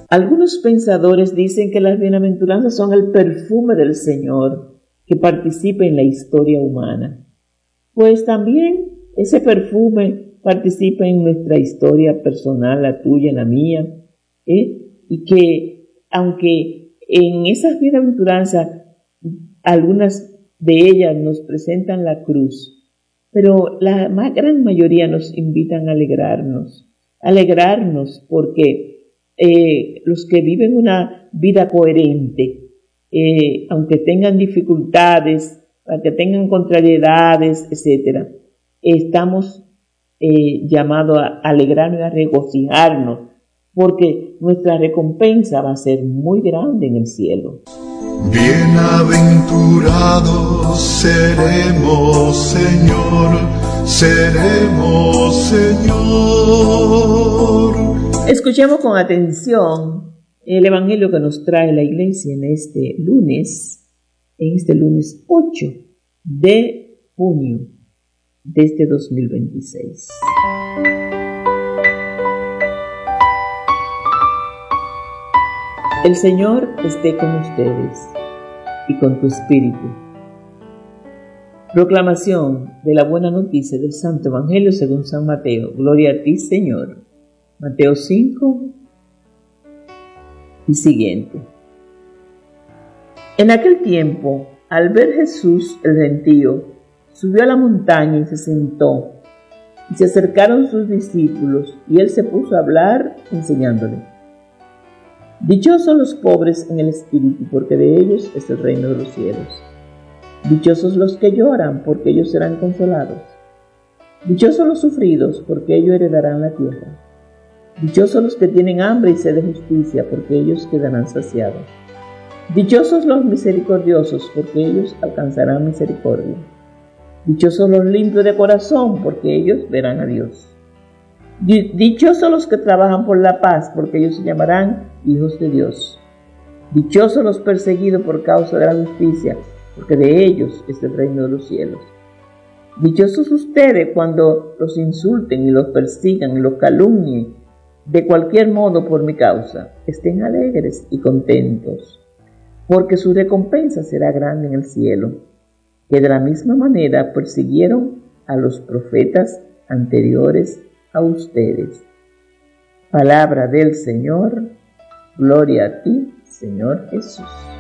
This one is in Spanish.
Algunos pensadores dicen que las bienaventuranzas son el perfume del Señor que participa en la historia humana. Pues también ese perfume participa en nuestra historia personal, la tuya, la mía, y que aunque en esas bienaventuranzas algunas de ellas nos presentan la cruz, pero la gran mayoría nos invitan a alegrarnos porque los que viven una vida coherente, aunque tengan dificultades, aunque tengan contrariedades, etc., estamos llamados a alegrarnos y a regocijarnos, porque nuestra recompensa va a ser muy grande en el cielo. Bienaventurados seremos, Señor, Señor. Escuchemos con atención el evangelio que nos trae la iglesia en este lunes 8 de junio de este 2026. El Señor esté con ustedes y con tu espíritu. Proclamación de la buena noticia del Santo Evangelio según San Mateo. Gloria a ti, Señor. Mateo 5 y siguiente. En aquel tiempo, al ver Jesús el gentío, subió a la montaña y se sentó. Y se acercaron sus discípulos, y él se puso a hablar, enseñándole. Dichosos los pobres en el espíritu, porque de ellos es el reino de los cielos. Dichosos los que lloran, porque ellos serán consolados. Dichosos los sufridos, porque ellos heredarán la tierra. Dichosos los que tienen hambre y sed de justicia, porque ellos quedarán saciados. Dichosos los misericordiosos, porque ellos alcanzarán misericordia. Dichosos los limpios de corazón, porque ellos verán a Dios. Dichosos los que trabajan por la paz, porque ellos se llamarán hijos de Dios. Dichosos los perseguidos por causa de la justicia, porque de ellos es el reino de los cielos. Dichosos ustedes cuando los insulten y los persigan y los calumnien de cualquier modo por mi causa. Estén alegres y contentos, porque su recompensa será grande en el cielo, que de la misma manera persiguieron a los profetas anteriores a ustedes. Palabra del Señor. Gloria a ti, Señor Jesús.